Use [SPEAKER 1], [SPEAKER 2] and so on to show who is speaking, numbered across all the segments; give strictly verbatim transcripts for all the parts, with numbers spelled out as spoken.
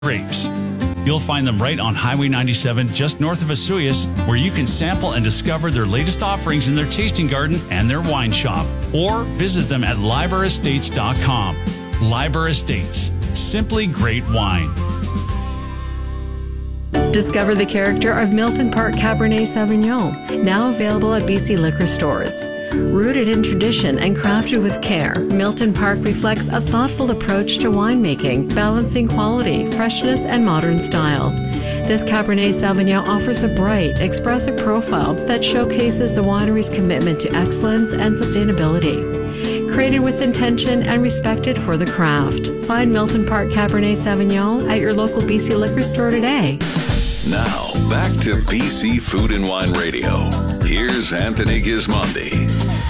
[SPEAKER 1] grapes. You'll find them right on Highway ninety-seven, just north of Osoyoos, where you can sample and discover their latest offerings in their tasting garden and their wine shop. Or visit them at liber estates dot com. Liber Estates, simply great wine.
[SPEAKER 2] Discover the character of Milton Park Cabernet Sauvignon, now available at B C liquor stores. Rooted in tradition and crafted with care, Milton Park reflects a thoughtful approach to winemaking, balancing quality, freshness, and modern style. This Cabernet Sauvignon offers a bright, expressive profile that showcases the winery's commitment to excellence and sustainability. Created with intention and respected for the craft. Find Milton Park Cabernet Sauvignon at your local B C liquor store today.
[SPEAKER 3] Now, back to B C Food and Wine Radio. Here's Anthony Gismondi.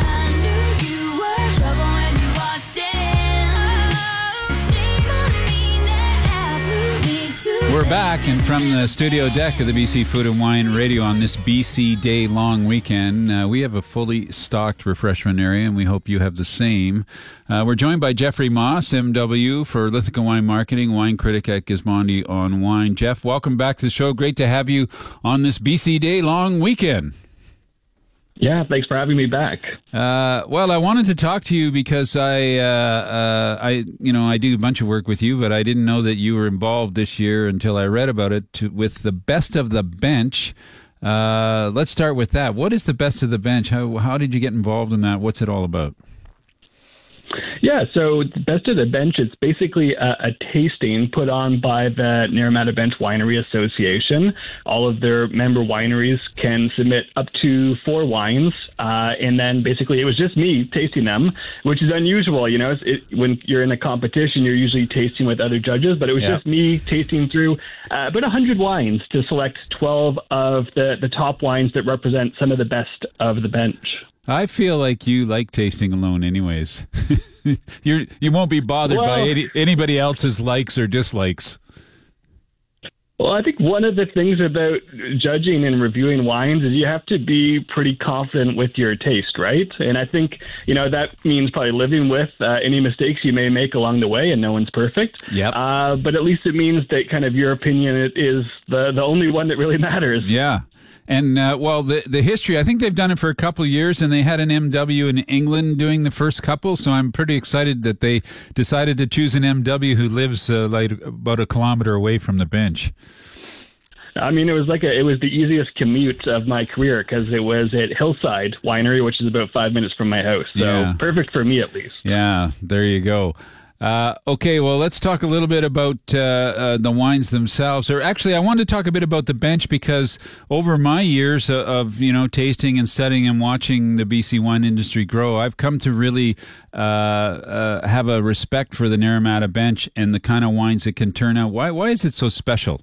[SPEAKER 4] We're back, and from the studio deck of the B C Food and Wine Radio on this B C Day long weekend, uh, we have a fully stocked refreshment area, and we hope you have the same. Uh, we're joined by Jeffrey Moss, M W for Lithica Wine Marketing, wine critic at Gismondi on Wine. Jeff, welcome back to the show. Great to have you on this B C Day long weekend.
[SPEAKER 5] Yeah, thanks for having me back.
[SPEAKER 4] Uh, well, I wanted to talk to you because I, uh, uh, I, you know, I do a bunch of work with you, but I didn't know that you were involved this year until I read about it to, with the Best of the Bench. Uh, let's start with that. What is the Best of the Bench? How how did you get involved in that? What's it all about?
[SPEAKER 5] Yeah, so the Best of the Bench, it's basically a, a tasting put on by the Naramata Bench Winery Association. All of their member wineries can submit up to four wines, uh, and then basically it was just me tasting them, which is unusual. You know, it, when you're in a competition, you're usually tasting with other judges, but it was yeah. just me tasting through uh, about one hundred wines to select twelve of the, the top wines that represent some of the best of the bench.
[SPEAKER 4] I feel like you like tasting alone anyways. You're, you won't be bothered well, by any, anybody else's likes or dislikes.
[SPEAKER 5] Well, I think one of the things about judging and reviewing wines is you have to be pretty confident with your taste, right? And I think, you know, that means probably living with uh, any mistakes you may make along the way, and no one's perfect.
[SPEAKER 4] Yep.
[SPEAKER 5] Uh, but at least it means that kind of your opinion is the, the only one that really matters.
[SPEAKER 4] Yeah. And, uh, well, the the history, I think they've done it for a couple of years, and they had an M W in England doing the first couple, so I'm pretty excited that they decided to choose an M W who lives uh, like about a kilometer away from the bench.
[SPEAKER 5] I mean, it was like a, it was the easiest commute of my career because it was at Hillside Winery, which is about five minutes from my house. So
[SPEAKER 4] yeah.
[SPEAKER 5] Perfect for me, at least.
[SPEAKER 4] Yeah, there you go. Uh, okay, well, let's talk a little bit about uh, uh, the wines themselves. Or actually, I wanted to talk a bit about the bench because over my years of, of you know tasting and studying and watching the B C wine industry grow, I've come to really uh, uh, have a respect for the Naramata Bench and the kind of wines it can turn out. Why? Why is it so special?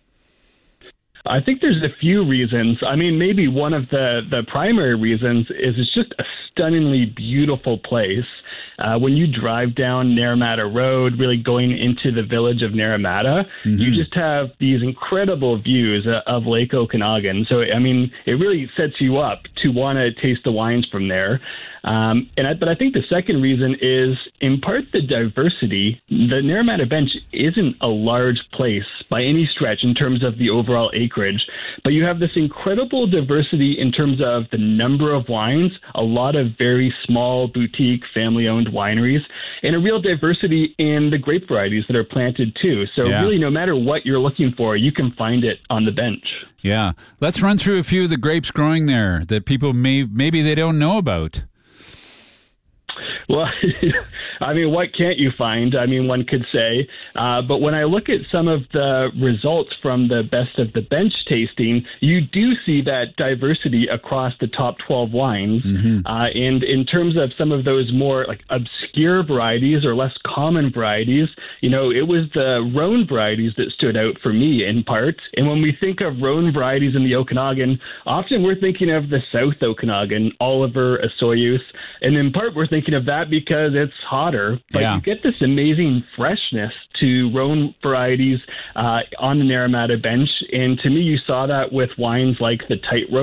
[SPEAKER 5] I think there's a few reasons. I mean, maybe one of the, the primary reasons is it's just a stunningly beautiful place. Uh, when you drive down Naramata Road, really going into the village of Naramata, mm-hmm. you just have these incredible views uh, of Lake Okanagan. So, I mean, it really sets you up to want to taste the wines from there. Um, and I, but I think the second reason is, in part, the diversity. The Naramata Bench isn't a large place by any stretch in terms of the overall acreage, but you have this incredible diversity in terms of the number of wines, a lot of very small boutique family-owned wineries, and a real diversity in the grape varieties that are planted too. So yeah. really, no matter what you're looking for, you can find it on the bench.
[SPEAKER 4] Yeah. Let's run through a few of the grapes growing there that people may maybe they don't know about.
[SPEAKER 5] Well, I mean, what can't you find? I mean, one could say. Uh, but when I look at some of the results from the Best of the Bench tasting, you do see that diversity across the top twelve wines. Mm-hmm. Uh, and in terms of some of those more like obscure varieties or less common varieties, you know, it was the Rhone varieties that stood out for me in part. And when we think of Rhone varieties in the Okanagan, often we're thinking of the South Okanagan, Oliver, Osoyoos. And in part, we're thinking of that because it's hotter, but yeah. you get this amazing freshness to Rhone varieties uh, on the Naramata Bench. And to me, you saw that with wines like the Tightrope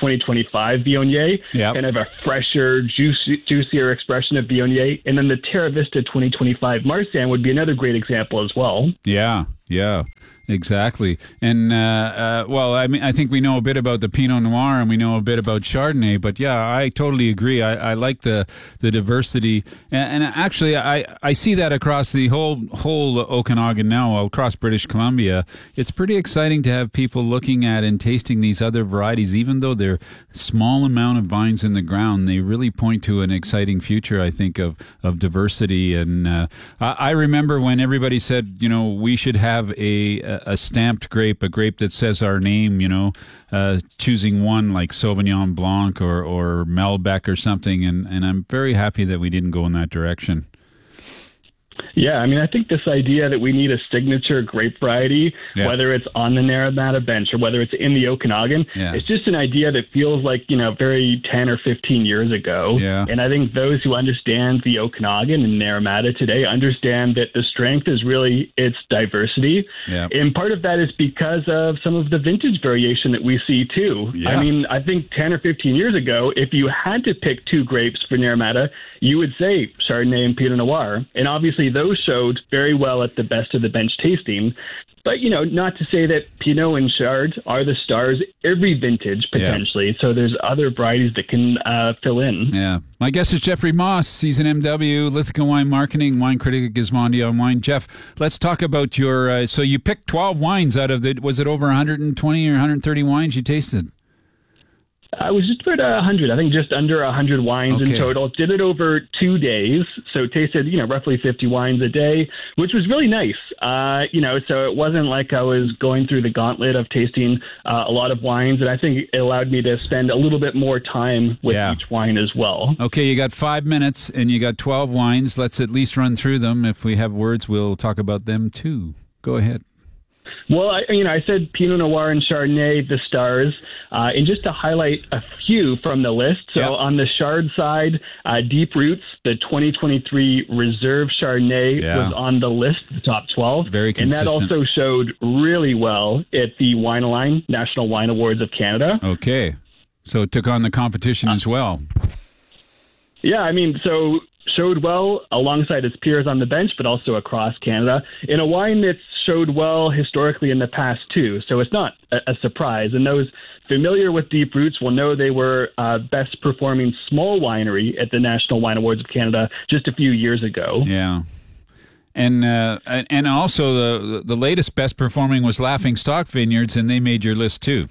[SPEAKER 5] twenty twenty-five Viognier,
[SPEAKER 4] Yep.
[SPEAKER 5] kind of a fresher, juicy, juicier expression of Viognier. And then the Terra Vista twenty twenty-five Marsanne would be another great example as well.
[SPEAKER 4] Yeah, yeah, exactly. And, uh, uh, well, I mean, I think we know a bit about the Pinot Noir and we know a bit about Chardonnay, but yeah, I totally agree. I, I like the, the diversity. And, and actually, I, I see that across the whole, whole Okanagan now, across British Columbia. It's pretty exciting to have people looking at and tasting these other varieties, even though they're small amount of vines in the ground. They really point to an exciting future, I think, of, of diversity. And, uh, I, I remember when everybody said, you know, we should have a, a stamped grape, a grape that says our name, you know, uh, choosing one like Sauvignon Blanc or, or Malbec or something. And, and I'm very happy that we didn't go in that direction.
[SPEAKER 5] Yeah, I mean, I think this idea that we need a signature grape variety,
[SPEAKER 4] Yeah.
[SPEAKER 5] whether it's on the Naramata bench or whether it's in the Okanagan,
[SPEAKER 4] Yeah.
[SPEAKER 5] it's just an idea that feels like, you know, very ten or fifteen years ago.
[SPEAKER 4] Yeah.
[SPEAKER 5] And I think those who understand the Okanagan and Naramata today understand that the strength is really its diversity.
[SPEAKER 4] Yeah.
[SPEAKER 5] And part of that is because of some of the vintage variation that we see too.
[SPEAKER 4] Yeah.
[SPEAKER 5] I mean, I think ten or fifteen years ago, if you had to pick two grapes for Naramata, you would say Chardonnay and Pinot Noir. And obviously those showed very well at the best of the bench tasting. But, you know, not to say that Pinot and Chard are the stars every vintage, potentially. Yeah. So there's other varieties that can uh, fill in.
[SPEAKER 4] Yeah. My guest is Jeffrey Moss. He's an M W, Lithgow Wine Marketing, wine critic at Gizmondi on Wine. Jeff, let's talk about your, uh, so you picked twelve wines out of the, was it over one hundred twenty or one hundred thirty wines you tasted?
[SPEAKER 5] I was just about one hundred, I think just under one hundred wines
[SPEAKER 4] okay.
[SPEAKER 5] in total. Did it over two days, so tasted, you know, roughly fifty wines a day, which was really nice. Uh, you know, so it wasn't like I was going through the gauntlet of tasting uh, a lot of wines, and I think it allowed me to spend a little bit more time with
[SPEAKER 4] yeah.
[SPEAKER 5] each wine as well.
[SPEAKER 4] Okay, you got five minutes, and you got twelve wines. Let's at least run through them. If we have words, we'll talk about them too. Go ahead.
[SPEAKER 5] Well, I, you know, I said Pinot Noir and Chardonnay, the stars, uh, and just to highlight a few from the list. So
[SPEAKER 4] yep.
[SPEAKER 5] on the Chard side, uh, Deep Roots, the twenty twenty-three Reserve Chardonnay
[SPEAKER 4] yeah.
[SPEAKER 5] was on the list, the top twelve.
[SPEAKER 4] Very consistent.
[SPEAKER 5] And that also showed really well at the Wine-A-Line National Wine Awards of Canada.
[SPEAKER 4] Okay. So it took on the competition uh, as well.
[SPEAKER 5] Yeah, I mean, so showed well alongside its peers on the bench, but also across Canada in a wine that's showed well historically in the past too. So it's not a, a surprise. And those familiar with Deep Roots will know they were uh, best performing small winery at the National Wine Awards of Canada just a few years ago.
[SPEAKER 4] Yeah. And uh, and also the the latest best performing was Laughing Stock Vineyards, and they made your list too.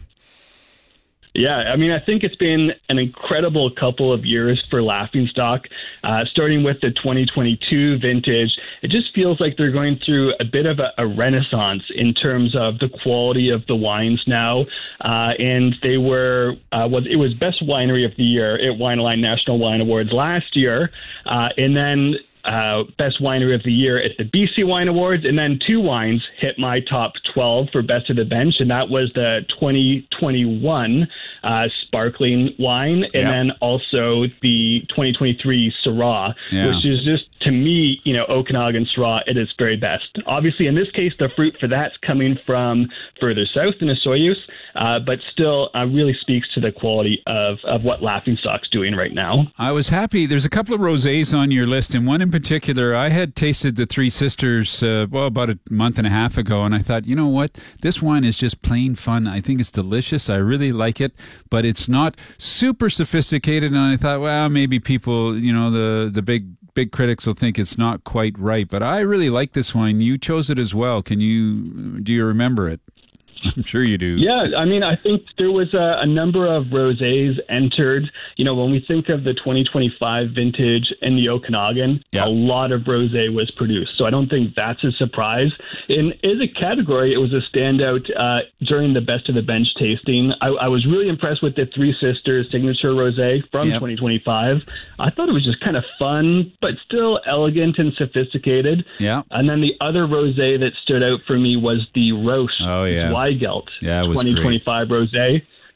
[SPEAKER 5] Yeah, I mean, I think it's been an incredible couple of years for Laughing Stock, uh, starting with the twenty twenty-two vintage. It just feels like they're going through a bit of a, a renaissance in terms of the quality of the wines now. Uh, and they were, uh, was it was Best Winery of the Year at Wine-A-Line National Wine Awards last year. Uh, and then Uh, Best Winery of the Year at the B C Wine Awards, and then two wines hit my top twelve for Best of the Bench, and that was the twenty twenty-one uh, Sparkling Wine, and
[SPEAKER 4] yep.
[SPEAKER 5] then also the twenty twenty-three Syrah,
[SPEAKER 4] yeah.
[SPEAKER 5] which is just, to me, you know, Okanagan Syrah at its very best. Obviously, in this case, the fruit for that's coming from further south in Osoyoos, uh, but still uh, really speaks to the quality of, of what Laughing Stock's doing right now.
[SPEAKER 4] I was happy. There's a couple of rosés on your list, and one in particular, I had tasted the Three Sisters, uh, well, about a month and a half ago, and I thought, you know what? This wine is just plain fun. I think it's delicious. I really like it, but it's not super sophisticated, and I thought, well, maybe people, you know, the, the big big critics will think it's not quite right, but I really like this wine. You chose it as well. Can you, do you remember it? I'm sure you do.
[SPEAKER 5] Yeah, I mean, I think there was a, a number of rosés entered. You know, when we think of the twenty twenty-five vintage in the Okanagan,
[SPEAKER 4] yep.
[SPEAKER 5] a lot of rosé was produced. So I don't think that's a surprise. And as a category, it was a standout uh, during the Best of the Bench tasting. I, I was really impressed with the Three Sisters signature rosé from
[SPEAKER 4] yep.
[SPEAKER 5] twenty twenty-five. I thought it was just kind of fun, but still elegant and sophisticated.
[SPEAKER 4] Yeah.
[SPEAKER 5] And then the other rosé that stood out for me was the Roche.
[SPEAKER 4] Oh, yeah.
[SPEAKER 5] Weigelt
[SPEAKER 4] yeah, it was
[SPEAKER 5] twenty twenty-five
[SPEAKER 4] great.
[SPEAKER 5] rosé.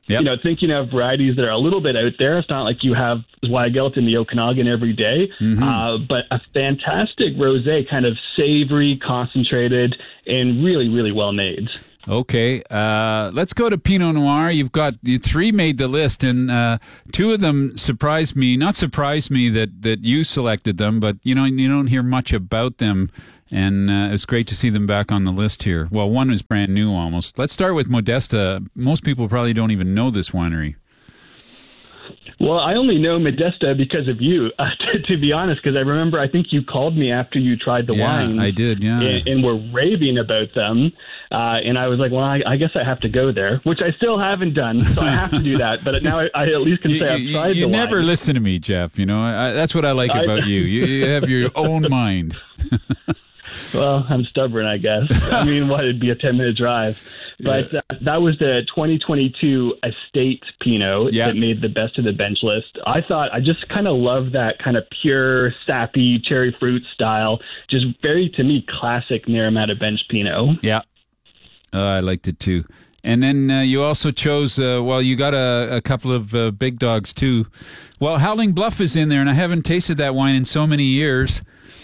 [SPEAKER 4] Yep.
[SPEAKER 5] You know, thinking of varieties that are a little bit out there, it's not like you have Zweigelt in the Okanagan every day, mm-hmm. uh, but a fantastic rosé, kind of savory, concentrated, and really, really well made.
[SPEAKER 4] Okay, uh, let's go to Pinot Noir. You've got you three made the list, and uh, two of them surprised me. Not surprised me that, that you selected them, but you know you don't hear much about them, and uh, it's great to see them back on the list here. Well, one is brand new almost. Let's start with Modesta. Most people probably don't even know this winery.
[SPEAKER 5] Well, I only know Modesta because of you, uh, to, to be honest, because I remember I think you called me after you tried the
[SPEAKER 4] yeah,
[SPEAKER 5] wines.
[SPEAKER 4] I did, yeah.
[SPEAKER 5] And, and were raving about them. Uh, and I was like, well, I, I guess I have to go there, which I still haven't done, so I have to do that. But now I, I at least can say
[SPEAKER 4] you,
[SPEAKER 5] I've tried
[SPEAKER 4] you,
[SPEAKER 5] the
[SPEAKER 4] You never
[SPEAKER 5] wines.
[SPEAKER 4] listen to me, Jeff. You know, I, that's what I like about I, you. you. You have your own mind.
[SPEAKER 5] Well, I'm stubborn, I guess. I mean, what, it'd be a ten-minute drive. But uh, that was the twenty twenty-two Estate Pinot
[SPEAKER 4] yeah.
[SPEAKER 5] that made the best of the bench list. I thought, I just kind of love that kind of pure, sappy, cherry fruit style. Just very, to me, classic Naramata bench Pinot.
[SPEAKER 4] Yeah, uh, I liked it too. And then uh, you also chose, uh, well, you got a, a couple of uh, big dogs too. Well, Howling Bluff is in there, and I haven't tasted that wine in so many years.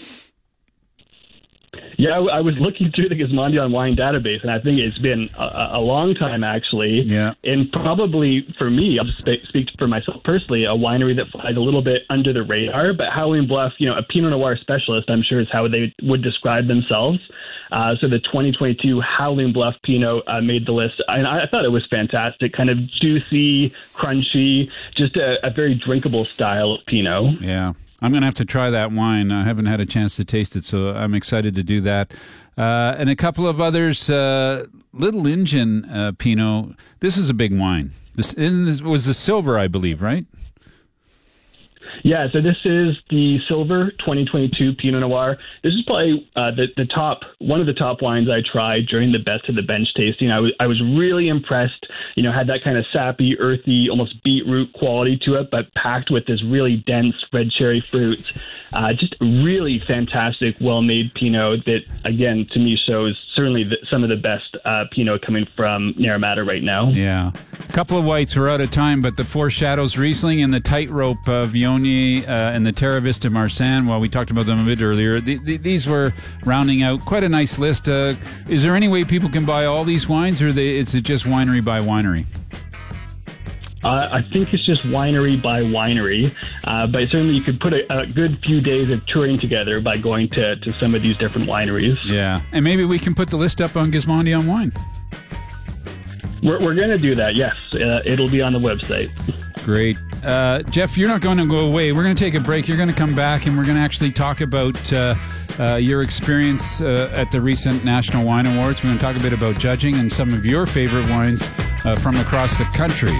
[SPEAKER 5] Yeah, I was looking through the Gizmondion wine database, and I think it's been a, a long time, actually.
[SPEAKER 4] Yeah.
[SPEAKER 5] And probably, for me, I'll sp- speak for myself personally, a winery that flies a little bit under the radar. But Howling Bluff, you know, a Pinot Noir specialist, I'm sure is how they would describe themselves. Uh, so the twenty twenty-two Howling Bluff Pinot uh, made the list. And I, I thought it was fantastic, kind of juicy, crunchy, just a, a very drinkable style of Pinot.
[SPEAKER 4] Yeah. I'm going to have to try that wine. I haven't had a chance to taste it, so I'm excited to do that. Uh, and a couple of others, uh, Little Engine uh, Pinot. This is a big wine. This, this was the silver, I believe, right?
[SPEAKER 5] Yeah, so this is the Silver twenty twenty-two Pinot Noir. This is probably uh, the, the top, one of the top wines I tried during the Best of the Bench tasting. I was I was really impressed. You know, had that kind of sappy, earthy, almost beetroot quality to it, but packed with this really dense red cherry fruit. Uh, just really fantastic, well-made Pinot that, again, to me shows certainly the, some of the best uh, Pinot coming from Naramata right now.
[SPEAKER 4] Yeah. A couple of whites, we're out of time, but the Four Shadows Riesling and the Tightrope uh, Viognier uh, and the Terra Vista Marsanne, well, we talked about them a bit earlier. The, the, these were rounding out quite a nice list. Uh, is there any way people can buy all these wines, or they, is it just winery by winery?
[SPEAKER 5] Uh, I think it's just winery by winery, uh, but certainly you could put a, a good few days of touring together by going to, to some of these different wineries.
[SPEAKER 4] Yeah, and maybe we can put the list up on Gizmondion Wine.
[SPEAKER 5] We're, we're going to do that, yes. Uh, it'll be on the website.
[SPEAKER 4] Great. Uh, Jeff, you're not going to go away. We're going to take a break. You're going to come back, and we're going to actually talk about uh, uh, your experience uh, at the recent National Wine Awards. We're going to talk a bit about judging and some of your favorite wines uh, from across the country.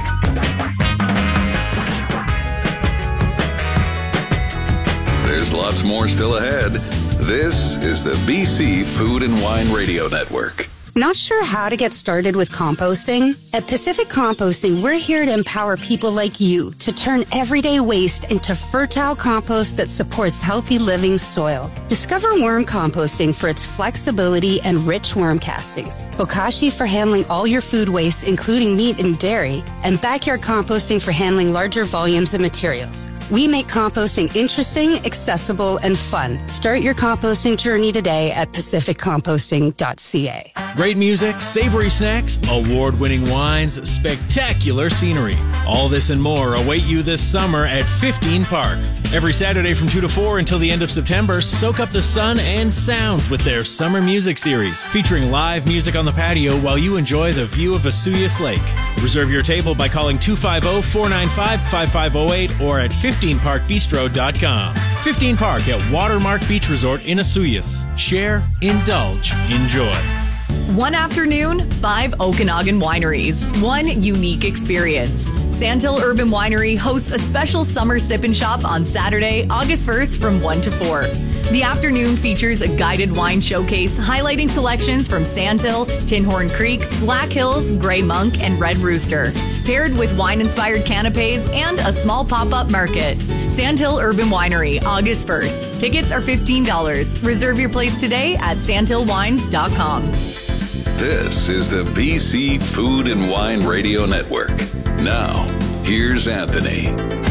[SPEAKER 3] There's lots more still ahead. This is the B C Food and Wine Radio Network.
[SPEAKER 6] Not sure how to get started with composting? At Pacific Composting, we're here to empower people like you to turn everyday waste into fertile compost that supports healthy living soil. Discover worm composting for its flexibility and rich worm castings, Bokashi for handling all your food waste, including meat and dairy, and backyard composting for handling larger volumes of materials. We make composting interesting, accessible, and fun. Start your composting journey today at pacific composting dot c a.
[SPEAKER 7] Great music, savory snacks, award-winning wines, spectacular scenery. All this and more await you this summer at fifteen Park. Every Saturday from two to four until the end of September, soak up the sun and sounds with their summer music series, featuring live music on the patio while you enjoy the view of Vesuvius Lake. Reserve your table by calling two five zero, four nine five, five five zero eight or at fifteen park bistro dot com. fifteen Park at Watermark Beach Resort in Vesuvius. Share, indulge, enjoy.
[SPEAKER 8] One afternoon, five Okanagan wineries, one unique experience. Sandhill Urban Winery hosts a special summer sip and shop on Saturday, August first from one to four. The afternoon features a guided wine showcase highlighting selections from Sandhill, Tinhorn Creek, Black Hills, Grey Monk, and Red Rooster, paired with wine-inspired canapes and a small pop-up market. Sandhill Urban Winery, August first. Tickets are fifteen dollars. Reserve your place today at sandhill wines dot com.
[SPEAKER 3] This is the B C Food and Wine Radio Network. Now, here's Anthony.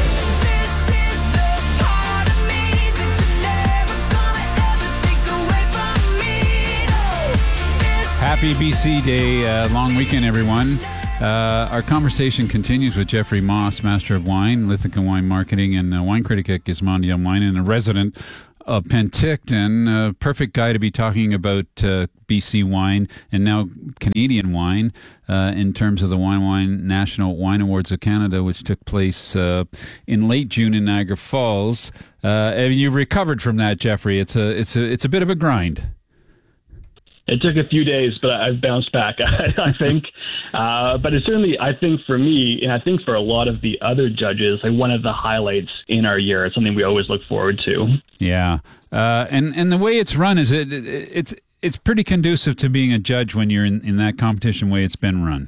[SPEAKER 4] Happy B C Day, uh, long weekend, everyone. Uh, our conversation continues with Jeffrey Moss, Master of Wine, Lithica Wine Marketing, and uh, wine critic at Gizmondi Wine, and a resident of Penticton. Uh, perfect guy to be talking about uh, B C wine and now Canadian wine uh, in terms of the Wine Wine National Wine Awards of Canada, which took place uh, in late June in Niagara Falls. Uh, and you've recovered from that, Jeffrey. It's a it's a it's a bit of a grind.
[SPEAKER 5] It took a few days, but I've bounced back, I think. Uh, but it's certainly, I think for me, and I think for a lot of the other judges, like one of the highlights in our year. It's something we always look forward to. Yeah.
[SPEAKER 4] Uh, and, and the way it's run, is it, it it's it's pretty conducive to being a judge when you're in, in that competition way it's been run.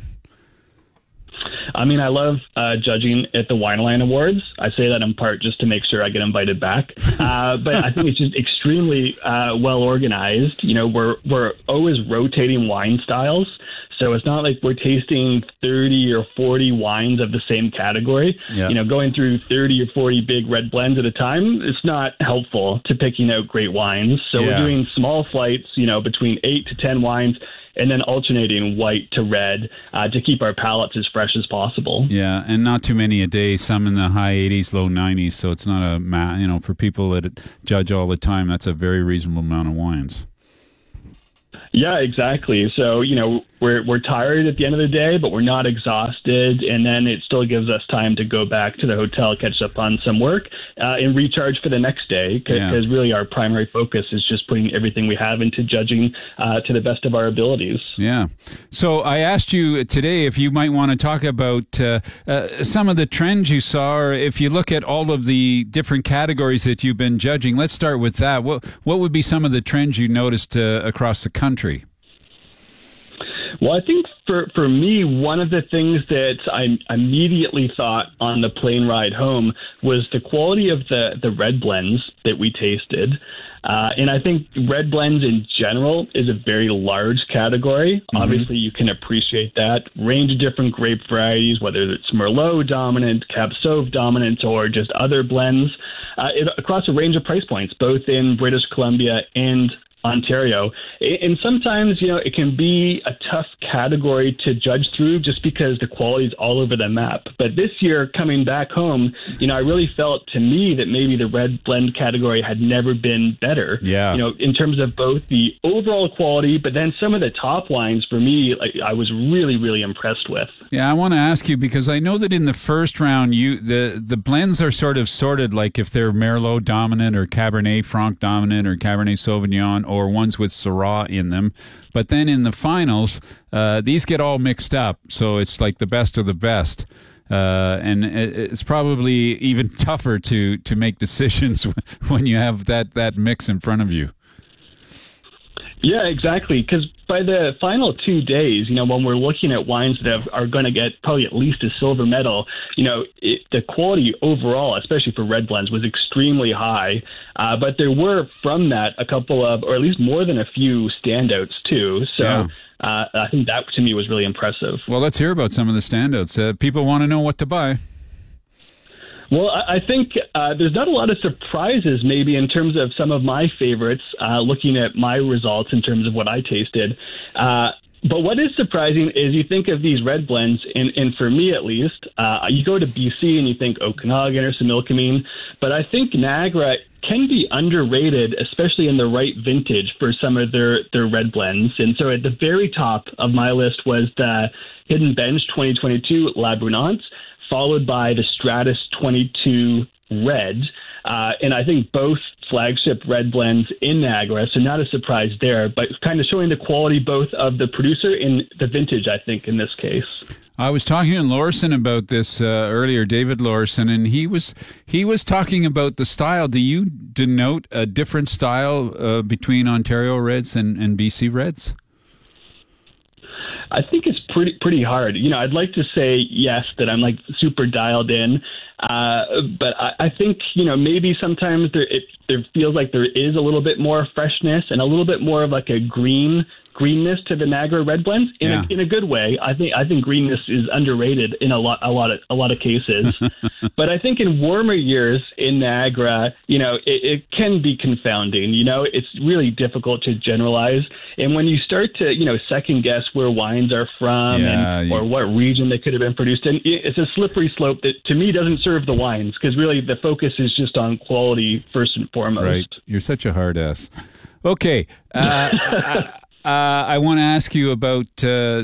[SPEAKER 5] I mean, I love uh, judging at the Wine Line Awards. I say that in part just to make sure I get invited back. Uh, but I think it's just extremely uh, well organized. You know, we're we're always rotating wine styles. So it's not like we're tasting thirty or forty wines of the same category. Yeah. You know, going through thirty or forty big red blends at a time, it's not helpful to picking out great wines. So yeah. We're doing small flights, you know, between eight to ten wines, and then alternating white to red uh, to keep our palates as fresh as possible.
[SPEAKER 4] Yeah, and not too many a day, some in the high eighties, low nineties, so it's not a, ma- you know, for people that judge all the time, that's a very reasonable amount of wines.
[SPEAKER 5] Yeah, exactly. So, you know, we're we're tired at the end of the day, but we're not exhausted. And then it still gives us time to go back to the hotel, catch up on some work, uh, and recharge for the next day. Because yeah. really our primary focus is just putting everything we have into judging uh, to the best of our abilities.
[SPEAKER 4] Yeah. So I asked you today if you might want to talk about uh, uh, some of the trends you saw, or if you look at all of the different categories that you've been judging. Let's start with that. What, what would be some of the trends you noticed uh, across the country?
[SPEAKER 5] Well, I think for, for me, one of the things that I immediately thought on the plane ride home was the quality of the, the red blends that we tasted. Uh, and I think red blends in general is a very large category. Mm-hmm. Obviously, you can appreciate that. Range of different grape varieties, whether it's Merlot dominant, Cab Sauv dominant, or just other blends, uh, it, across a range of price points, both in British Columbia and Ontario. And sometimes, you know, it can be a tough category to judge through just because the quality is all over the map. But this year, coming back home, you know, I really felt to me that maybe the red blend category had never been better.
[SPEAKER 4] Yeah.
[SPEAKER 5] You know, in terms of both the overall quality, but then some of the top wines for me, like, I was really, really impressed with.
[SPEAKER 4] Yeah, I want to ask you because I know that in the first round, you the the blends are sort of sorted, like if they're Merlot dominant or Cabernet Franc dominant or Cabernet Sauvignon, or ones with Syrah in them. But then in the finals, uh, these get all mixed up. So it's like the best of the best. Uh, and it's probably even tougher to, to make decisions when you have that, that mix in front of you.
[SPEAKER 5] Yeah, exactly. Because by the final two days, you know, when we're looking at wines that have, are going to get probably at least a silver medal, you know, it, the quality overall, especially for red blends, was extremely high. Uh, but there were from that a couple of, or at least more than a few standouts too. So yeah. uh, I think that to me was really impressive.
[SPEAKER 4] Well, let's hear about some of the standouts. Uh, people want to know what to buy.
[SPEAKER 5] Well, I think uh, there's not a lot of surprises maybe in terms of some of my favorites, uh, looking at my results in terms of what I tasted. Uh, but what is surprising is you think of these red blends, and, and for me at least, uh, you go to B C and you think Okanagan or Similkameen, but I think Niagara can be underrated, especially in the right vintage for some of their, their red blends. And so at the very top of my list was the Hidden Bench twenty twenty-two La Brunante, followed by the Stratus twenty-two Red. Uh, and I think both flagship red blends in Niagara, so not a surprise there, but kind of showing the quality both of the producer and the vintage, I think, in this case.
[SPEAKER 4] I was talking to Lorison about this uh, earlier, David Lorison, and he was he was talking about the style. Do you denote a different style uh, between Ontario Reds and, and B C Reds?
[SPEAKER 5] I think it's pretty pretty hard. You know, I'd like to say yes, that I'm like super dialed in, uh, but I, I think, you know, maybe sometimes there it there feels like there is a little bit more freshness and a little bit more of like a green greenness to the Niagara red blends in
[SPEAKER 4] Yeah.
[SPEAKER 5] a in a good way. I think I think greenness is underrated in a lot a lot of a lot of cases. But I think in warmer years in Niagara, you know, it, it can be confounding. You know, it's really difficult to generalize. And when you start to, you know, second guess where wines are from
[SPEAKER 4] Yeah,
[SPEAKER 5] and
[SPEAKER 4] you-
[SPEAKER 5] or what region they could have been produced in, it's a slippery slope that to me doesn't serve the wines, because really the focus is just on quality first and foremost.
[SPEAKER 4] Right. You're such a hard ass. Okay. Uh, I, uh, I want to ask you about uh,